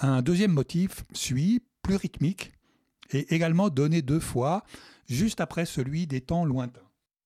Un deuxième motif suit, plus rythmique, et également donné 2 fois, juste après celui des temps lointains.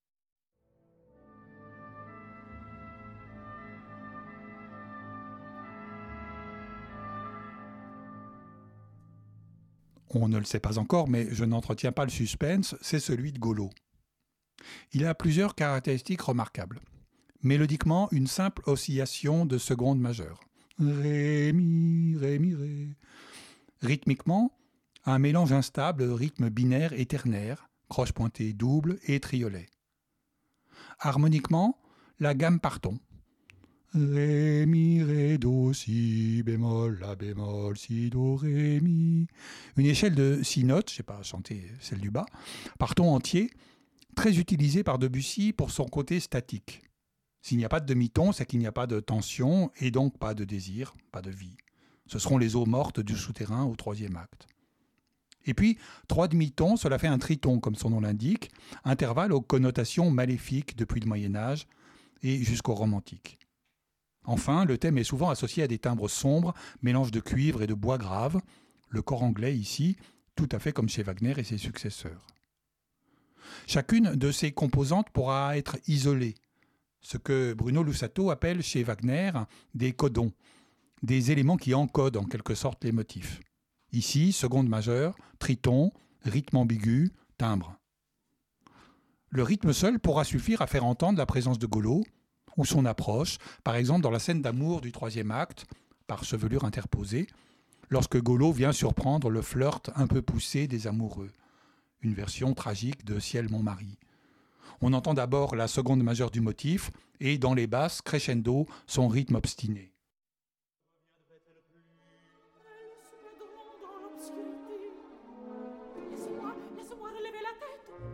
On ne le sait pas encore, mais je n'entretiens pas le suspense, c'est celui de Golo. Il a plusieurs caractéristiques remarquables. Mélodiquement, une simple oscillation de seconde majeure. Ré, mi, ré, mi, ré. Rythmiquement, un mélange instable de rythmes binaires et ternaires, croche pointée double et triolet. Harmoniquement, la gamme par ton. Ré, mi, ré, do, si, bémol, la bémol, si, do, ré, mi. Une échelle de 6 notes, je ne sais pas chanter celle du bas, par ton entier, très utilisée par Debussy pour son côté statique. S'il n'y a pas de demi-ton, c'est qu'il n'y a pas de tension et donc pas de désir, pas de vie. Ce seront les eaux mortes du souterrain au 3e acte. Et puis, 3 demi-tons, cela fait un triton, comme son nom l'indique, intervalle aux connotations maléfiques depuis le Moyen-Âge et jusqu'au romantique. Enfin, le thème est souvent associé à des timbres sombres, mélange de cuivre et de bois grave, le corps anglais ici, tout à fait comme chez Wagner et ses successeurs. Chacune de ces composantes pourra être isolée, ce que Bruno Lussato appelle chez Wagner des codons, des éléments qui encodent en quelque sorte les motifs. Ici, seconde majeure, triton, rythme ambigu, timbre. Le rythme seul pourra suffire à faire entendre la présence de Golo ou son approche, par exemple dans la scène d'amour du 3e acte, par chevelure interposée, lorsque Golo vient surprendre le flirt un peu poussé des amoureux. Une version tragique de Ciel mon mari. On entend d'abord la seconde majeure du motif et dans les basses, crescendo, son rythme obstiné.